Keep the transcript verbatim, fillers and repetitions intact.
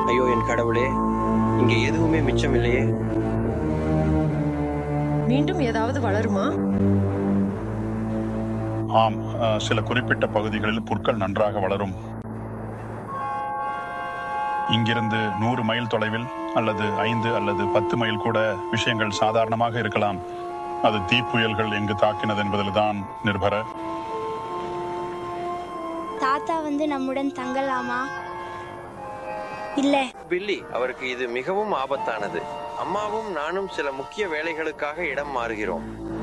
ஐயோ என் கடவுளே, இங்கே எதுவுமே மிச்சம் இல்லையே. மீண்டும் ஏதாவது வளருமா? ஆம், சில குறிப்பிட்ட பகுதிகளில் புற்கள் நன்றாக வளரும். இங்கிருந்து நூறு மைல் தொலைவில் அல்லது ஐந்து அல்லது பத்து மைல் கூட விஷயங்கள் சாதாரணமாக இருக்கலாம். அது தீப்புயல்கள் எங்கு தாக்கினது என்பதில் தான் நிர்பர. தாத்தா வந்து நம்முடன் தங்கலாமா? இல்ல பில்லி, அவருக்கு இது மிகவும் ஆபத்தானது. அம்மாவும் நானும் சில முக்கிய வேலைகளுக்காக இடம் மாறுகிறோம்.